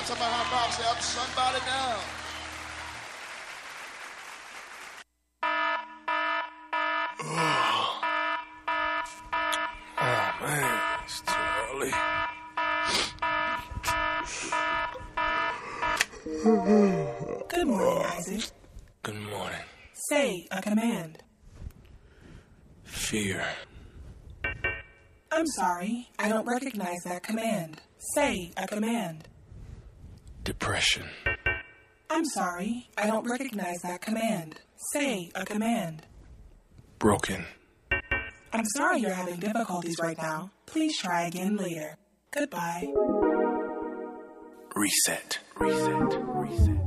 somebody high five, say, up somebody down. Oh, man, it's too early. Good morning, Isaac. Good morning. Say a command. Fear. I'm sorry, I don't recognize that command. Say a command. Depression. I'm sorry, I don't recognize that command. Say a command. Broken. I'm sorry you're having difficulties right now. Please try again later. Goodbye. Reset. Reset. Reset.